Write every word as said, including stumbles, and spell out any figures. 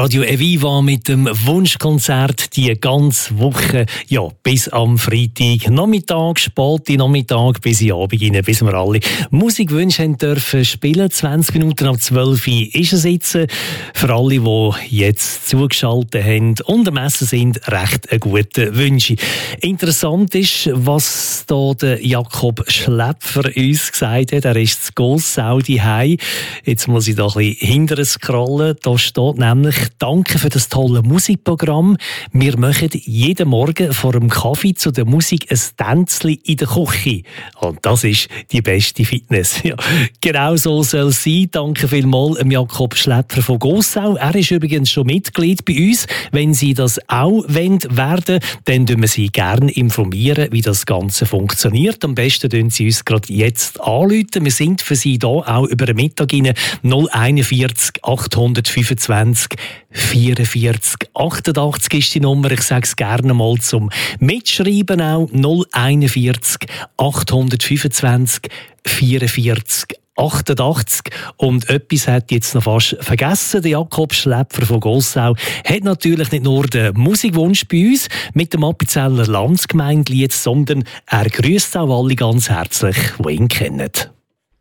Radio Eviva mit dem Wunschkonzert die ganze Woche, ja, bis am Freitag Nachmittag, späte Nachmittag, bis in den Abend rein, bis wir alle Musikwünsche haben dürfen spielen. zwanzig Minuten ab zwölf ist es jetzt. Für alle, die jetzt zugeschaltet haben und am Essen sind, recht ein guter Wünsche. Interessant ist, was da der Jakob Schläpfer uns gesagt hat. Er ist zu Gossau daheim. Jetzt muss ich da ein bisschen hinterher scrollen. Da steht nämlich: Danke für das tolle Musikprogramm. Wir machen jeden Morgen vor dem Kaffee zu der Musik ein Tänzchen in der Küche. Und das ist die beste Fitness. Ja, genau so soll es sein. Danke vielmals Jakob Schläpfer von Gossau. Er ist übrigens schon Mitglied bei uns. Wenn Sie das auch werden wollen, dann informieren wir Sie gerne informieren, wie das Ganze funktioniert. Am besten rufen Sie uns gerade jetzt anrufen. Wir sind für Sie hier auch über den Mittag rein. null einundvierzig achthundertfünfundzwanzig vierundvierzig achtundachtzig ist die Nummer. Ich sage es gerne mal zum Mitschreiben auch. null einundvierzig achthundertfünfundzwanzig vierundvierzig achtundachtzig. Und etwas hat jetzt noch fast vergessen. Der Jakob Schläpfer von Gossau hat natürlich nicht nur den Musikwunsch bei uns mit dem Appenzeller Landsgemeindelied, sondern er grüßt auch alle ganz herzlich, die ihn kennen.